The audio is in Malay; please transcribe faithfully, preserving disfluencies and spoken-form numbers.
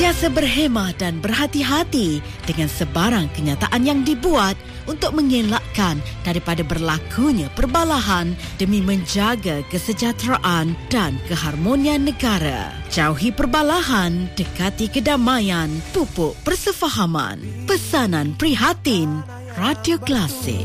Sentiasa berhemah dan berhati-hati dengan sebarang kenyataan yang dibuat untuk mengelakkan daripada berlakunya perbalahan demi menjaga kesejahteraan dan keharmonian negara. Jauhi perbalahan, dekati kedamaian, pupuk persefahaman. Pesanan prihatin Radio Klasik.